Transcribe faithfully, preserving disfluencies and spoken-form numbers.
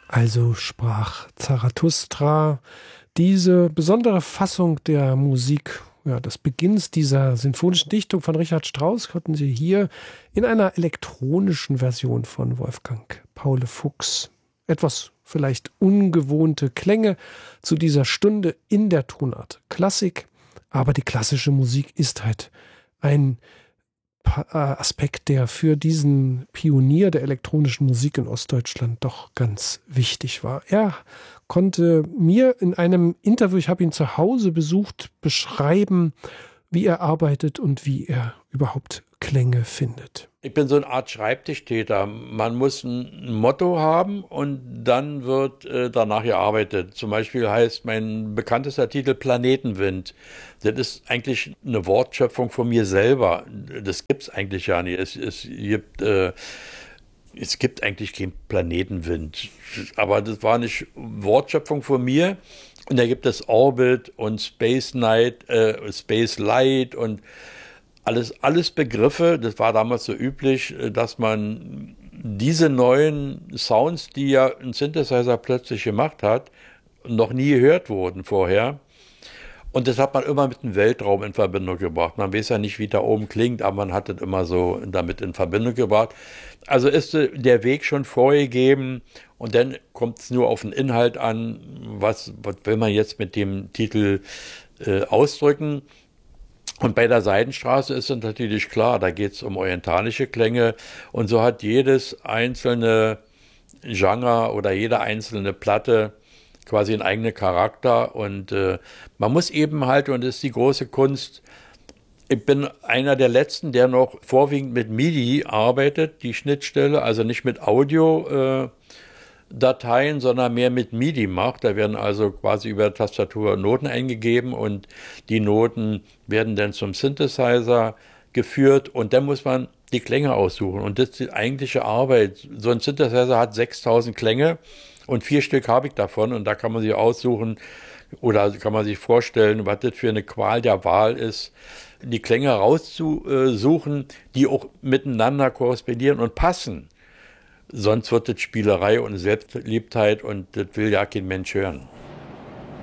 Also sprach Zarathustra. Diese besondere Fassung der Musik, ja, des Beginns dieser sinfonischen Dichtung von Richard Strauss, konnten Sie hier in einer elektronischen Version von Wolfgang Paul Fuchs. Etwas vielleicht ungewohnte Klänge zu dieser Stunde in der Tonart Klassik. Aber die klassische Musik ist halt ein Aspekt, der für diesen Pionier der elektronischen Musik in Ostdeutschland doch ganz wichtig war. Er konnte mir in einem Interview, ich habe ihn zu Hause besucht, beschreiben, wie er arbeitet und wie er überhaupt Klänge findet. Ich bin so eine Art Schreibtischtäter. Man muss ein Motto haben und dann wird äh, danach gearbeitet. Zum Beispiel heißt mein bekanntester Titel Planetenwind. Das ist eigentlich eine Wortschöpfung von mir selber. Das gibt es eigentlich ja nicht. Es, es gibt, äh, es gibt eigentlich keinen Planetenwind. Aber das war nicht Wortschöpfung von mir. Und da gibt es Orbit und Space Night, äh, Space Light und Alles, alles Begriffe, das war damals so üblich, dass man diese neuen Sounds, die ja ein Synthesizer plötzlich gemacht hat, noch nie gehört wurden vorher. Und das hat man immer mit dem Weltraum in Verbindung gebracht. Man weiß ja nicht, wie da oben klingt, aber man hat das immer so damit in Verbindung gebracht. Also ist der Weg schon vorgegeben und dann kommt es nur auf den Inhalt an, was, was will man jetzt mit dem Titel äh, ausdrücken. Und bei der Seidenstraße ist es natürlich klar, da geht es um orientalische Klänge und so hat jedes einzelne Genre oder jede einzelne Platte quasi einen eigenen Charakter und äh, man muss eben halt, und das ist die große Kunst, ich bin einer der Letzten, der noch vorwiegend mit MIDI arbeitet, die Schnittstelle, also nicht mit Audio, äh, Dateien, sondern mehr mit MIDI macht. Da werden also quasi über Tastatur Noten eingegeben und die Noten werden dann zum Synthesizer geführt und dann muss man die Klänge aussuchen. Und das ist die eigentliche Arbeit. So ein Synthesizer hat sechstausend Klänge und vier Stück habe ich davon und da kann man sich aussuchen oder kann man sich vorstellen, was das für eine Qual der Wahl ist, die Klänge rauszusuchen, die auch miteinander korrespondieren und passen. Sonst wird das Spielerei und Selbstliebtheit und das will ja kein Mensch hören.